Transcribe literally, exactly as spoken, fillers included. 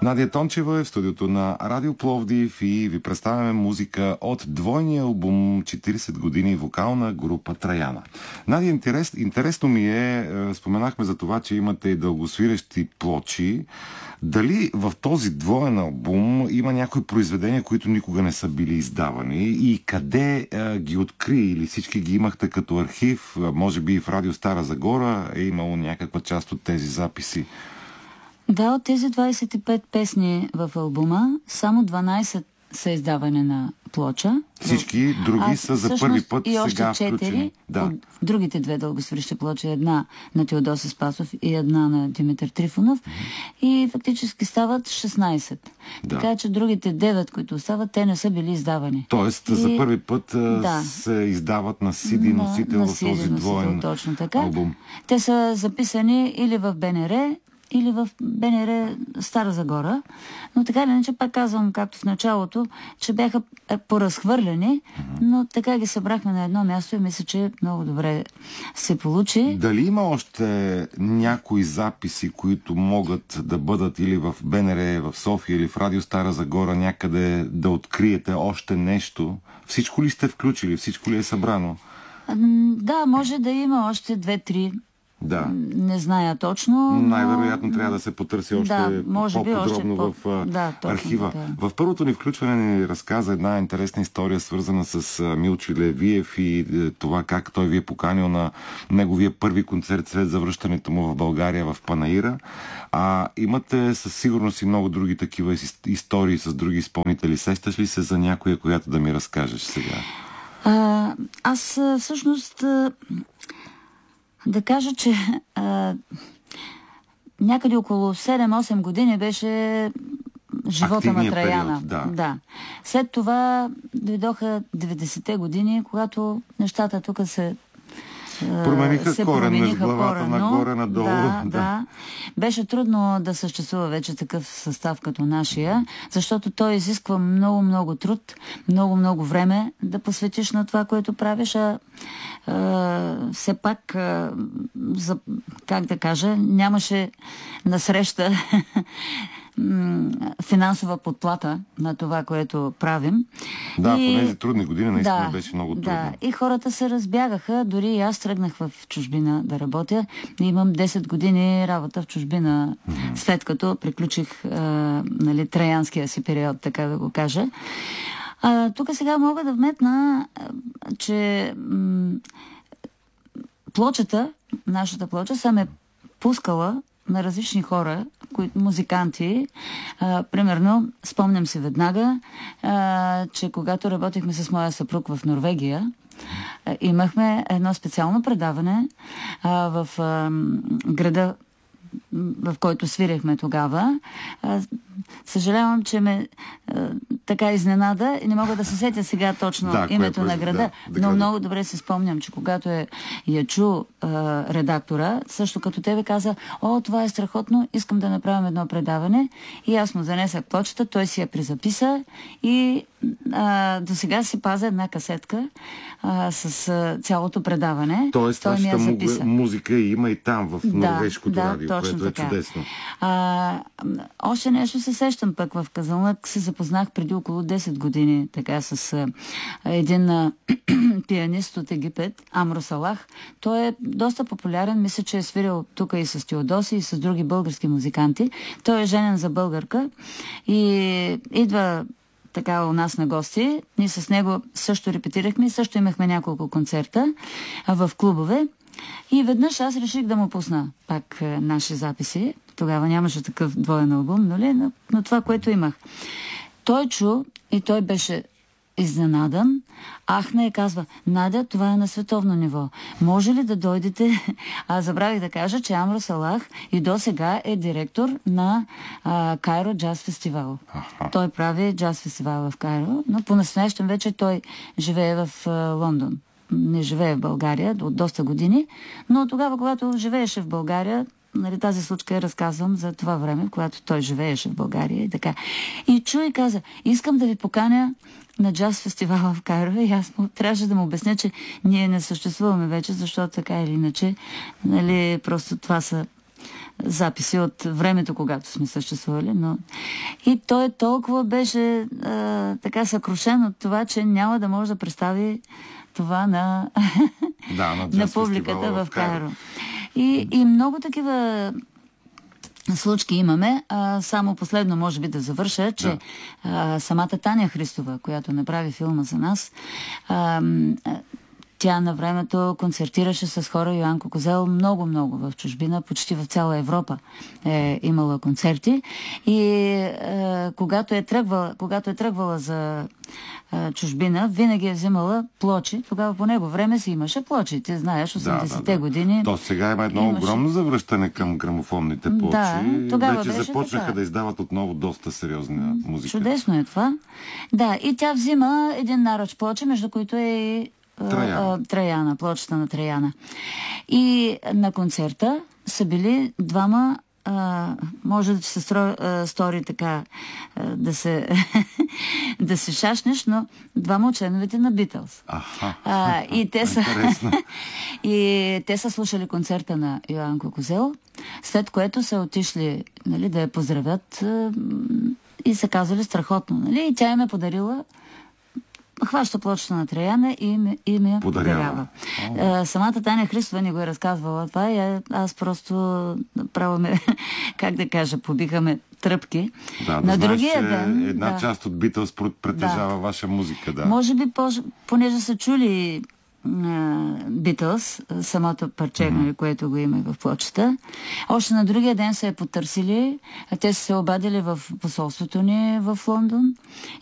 Надя Тончева е в студиото на Радио Пловдив и ви представяме музика от двойния албум четирийсет години вокална група Траяна. Надя, интерес, интересно ми е, споменахме за това, че имате и дългосвирещи плочи. Дали в този двоен албум има някои произведения, които никога не са били издавани и къде а, ги откри, или всички ги имахте като архив? Може би и в Радио Стара Загора е имало някаква част от тези записи? Да, от тези двадесет и пет песни в албума, само дванадесет са издаване на плоча. Всички други а, са за първи път и сега още четири, да. От другите две дългосвирещи плочи, една на Теодосий Спасов и една на Димитър Трифонов, mm-hmm. и фактически стават шестнадесет. Да. Така че другите девет, които остават, те не са били издавани. Тоест и... за първи път да. се издават на си ди носител в този двоен точно така. албум. Те са записани или в БНР, или в БНР Стара Загора. Но така или иначе, пак казвам, както в началото, че бяха поразхвърляни, но така ги събрахме на едно място и мисля, че много добре се получи. Дали има още някои записи, които могат да бъдат или в БНР, в София, или в Радио Стара Загора, някъде да откриете още нещо? Всичко ли сте включили? Всичко ли е събрано? Да, може да има още две-три. Да. Не зная точно. Но... Най-вероятно трябва да се потърси още да, по-подробно по... в да, архива. Така. В първото ни включване ни разказа една интересна история, свързана с Милчо Левиев и това как той ви е поканил на неговия първи концерт след завръщането му в България в Панаира. А имате със сигурност и много други такива истории с други изпълнители. Сещаш ли се за някоя, която да ми разкажеш сега? А, аз всъщност... Да кажа, че а, някъде около седем-осем години беше живота активния на Траяна. Период, да. Да. След това дойдоха деветдесетте години, когато нещата тук се промениха се корен, промениха главата корено. нагоре-надолу. Да, да. да. Беше трудно да съществува вече такъв състав като нашия, защото той изисква много-много труд, много-много време да посветиш на това, което правиш, а, а все пак, а, за, как да кажа, нямаше насреща финансова подплата на това, което правим. Да, и... в тези трудни години наистина да, беше много трудно. Да, и хората се разбягаха. Дори и аз тръгнах в чужбина да работя. И имам десет години работа в чужбина, mm-hmm. след като приключих а, нали, траянския си период, така да го кажа. А, тук сега мога да вметна, че м- плочата, нашата плоча, съм е пускала на различни хора, които, музиканти. А, примерно, спомням си веднага, а, че когато работихме с моя съпруг в Норвегия, а, имахме едно специално предаване а, в а, града, в който свирехме тогава. А, съжалявам, че ме а, така изненада и не мога да се сетя сега точно да, името е на града, да, да, но да. много добре се спомням, че когато е я чу а, редактора, също като тебе каза: о, това е страхотно, искам да направим едно предаване, и аз му занесах плочата, той си я призаписа и а, до сега си пазя една касетка а, с а, цялото предаване. Тоест, той ми я записа. Музика има и там, в норвежкото да, радио, да, което така. е чудесно. А, още нещо се сещам пък. В Казанлък се запознах преди около десет години така с а, един а, пианист от Египет, Амро Салах. Той е доста популярен. Мисля, че е свирил тук и с Теодосий, и с други български музиканти. Той е женен за българка и идва така у нас на гости. Ние с него също репетирахме и също имахме няколко концерта а, в клубове. И веднъж аз реших да му пусна пак е, наши записи. Тогава нямаше такъв двоен албум, нали? Но, но това, което имах. Той чу и той беше изненадан. Ахна и казва: Надя, това е на световно ниво. Може ли да дойдете? Аз забравих да кажа, че Амро Салах и до сега е директор на а, Кайро Джаз Фестивал. Той прави джаз фестивал в Кайро, но по-настоящем вече той живее в а, Лондон. Не живее в България от доста години, но тогава, когато живееше в България, нали, тази случка я разказвам за това време, когато той живееше в България и така. И чу и каза: искам да ви поканя на джаз фестивала в Кайро, и аз му трябваше да му обясня, че ние не съществуваме вече, защото така или иначе, нали, просто това са записи от времето, когато сме съществували. Но... И той толкова беше а, така съкрушен от това, че няма да може да представи това на, да, на, на публиката в Кайро. И, и много такива случки имаме. А, само последно, може би да завърша, че да. а, самата Таня Христова, която направи филма за нас, а, тя на времето концертираше с хора Йоанко Козел много-много в чужбина, почти в цяла Европа е имала концерти. И е, когато, е тръгвала, когато е тръгвала за е, чужбина, винаги е взимала плочи. Тогава по него време си имаше плочи. Ти знаеш, осемдесетте да, да, да. години. То сега има едно имаше... огромно завръщане към грамофонните плочи. Да, тогава вече започнаха така. да издават отново доста сериозна музика. Чудесно е това. Да, и тя взима един наръч плочи, между които е Траяна. Траяна, плочата на Траяна. И на концерта са били двама, а, може да се стро, а, стори така, а, да се да се шашнеш, но двама от членовете на Битълс. А, и те са и те са слушали концерта на Йоанко Козел, след което са отишли, нали, да я поздравят а, и са казали страхотно, нали? И тя им е подарила, хваща плочата на Траяна и ме, и ме подарява. А, самата Таня Христова ни го е разказвала това и аз просто право ме, как да кажа, побихаме тръпки. Да, на да другия знаеш, ден... една да. част от Битълс притежава да. ваша музика, да. Може би, понеже са чули Битълс, самото парче, mm-hmm. което го има и в плочата. Още на другия ден са я потърсили. Те са се обадили в посолството ни в Лондон